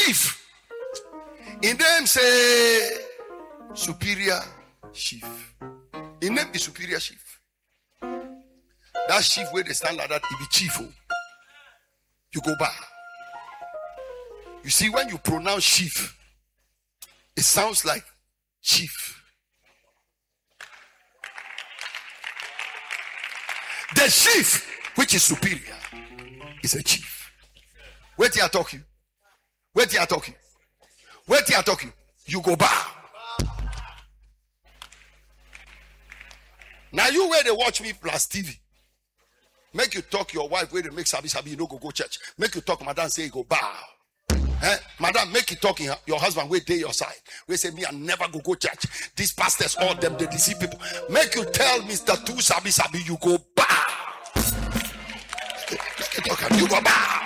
chief. In them say superior chief. In them be superior chief. That chief where they stand like that, it be chief. Oh. You go back. You see, when you pronounce chief, it sounds like chief. The chief, which is superior, is a chief. Wait here talking. Wait here talking. Wait here talking. You go back. Now you where they watch me plus TV. Make you talk your wife where they make sabi, you know go church. Make you talk madam say go bow. Madam, make you talk your husband where they your side. We say me I never go church. These pastors all them they deceive people. Make you tell Mr. Two sabi you go bow. You go bow.